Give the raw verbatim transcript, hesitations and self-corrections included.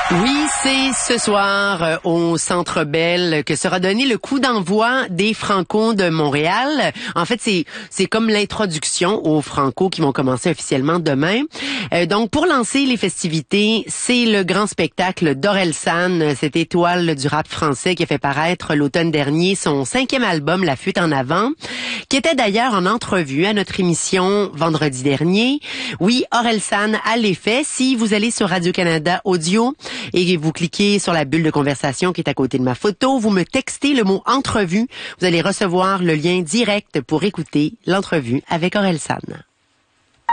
Oui, c'est ce soir euh, au Centre Bell que sera donné le coup d'envoi des Franco de Montréal. En fait, c'est c'est comme l'introduction aux Franco qui vont commencer officiellement demain. Euh, donc, pour lancer les festivités, c'est le grand spectacle d'Orelsan, cette étoile du rap français qui a fait paraître l'automne dernier son cinquième album, La Fuite en avant, qui était d'ailleurs en entrevue à notre émission vendredi dernier. Oui, Orelsan a l'effet. Si vous allez sur Radio-Canada Audio et vous cliquez sur la bulle de conversation qui est à côté de ma photo, vous me textez le mot entrevue. Vous allez recevoir le lien direct pour écouter l'entrevue avec Orelsan.